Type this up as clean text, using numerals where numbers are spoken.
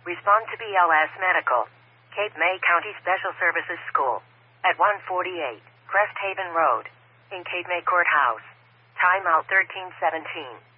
Respond to BLS Medical. Cape May County Special Services School. At 148 Crest Haven Road. In Cape May Courthouse. Timeout 1317.